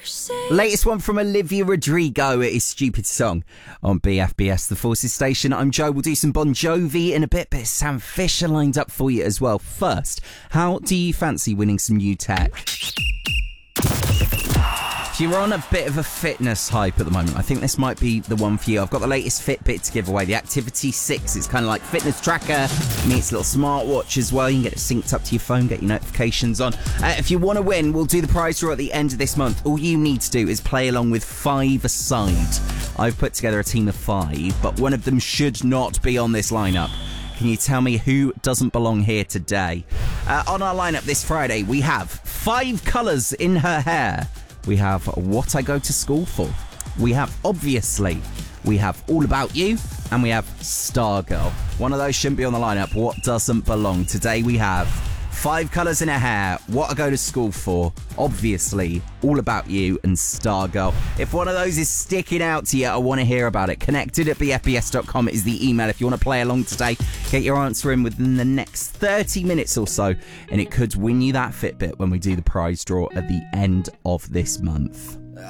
Latest one from Olivia Rodrigo. It is Stupid Song on BFBS, the Forces station. I'm Joe. We'll do some Bon Jovi in a bit of Sam Fisher lined up for you as well. First, how do you fancy winning some new tech? If you're on a bit of a fitness hype at the moment, I think this might be the one for you. I've got the latest Fitbit to give away, the Activity 6. It's kind of like fitness tracker, meets a little smartwatch as well. You can get it synced up to your phone, get your notifications on. If you want to win, we'll do the prize draw at the end of this month. All you need to do is play along with 5-a-side. I've put together a team of 5, but one of them should not be on this lineup. Can you tell me who doesn't belong here today? On our lineup this Friday, we have 5 colours in her hair. We have What I Go to School For. We have Obviously. We have All About You. And we have Stargirl. One of those shouldn't be on the lineup. What doesn't belong? Today we have 5 colours in her hair, What I Go to School For, Obviously, All About You, and Stargirl. If one of those is sticking out to you, I want to hear about it. Connected@bfbs.com is the email if you want to play along today. Get your answer in within the next 30 minutes or so, and it could win you that Fitbit when we do the prize draw at the end of this month.